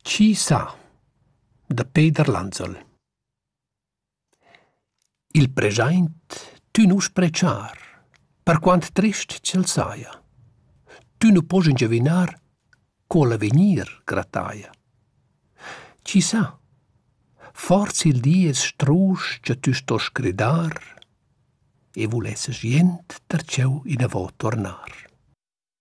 Chi sa, da Peter Lanzol. Il preschaint tu nu sprecar, per quant trist cel saia. Tu nu pos ingiavinar co l'avenir grataia. Chi sa, forzi il dies strusch che tu sto scridar e vulesses jent tertgeu inavo tornar.